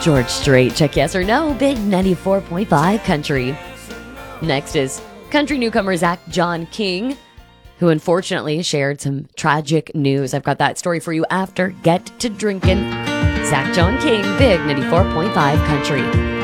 George Strait. Check yes or no. Big 94.5 country. Next is country newcomer Zach John King, who unfortunately shared some tragic news. I've got that story for you after Get to Drinkin'. Zach John King, Big 94.5 country.